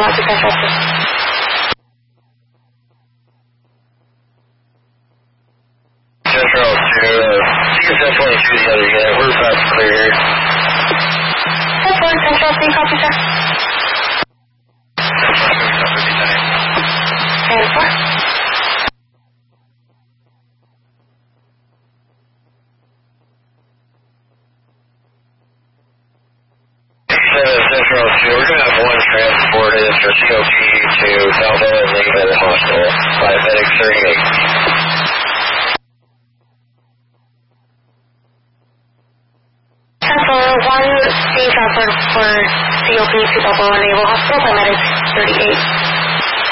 out to Central 2. Central 2, you can send 22 the other unit. We're about to clear here. That's one, Central 3, copy, sir. And 4. Central 2, we're going to have one transported for COP to Delta and leave at the hospital by Medic 38. Central 1 being transferred for COP to Delta Naval Hospital by Medic 38.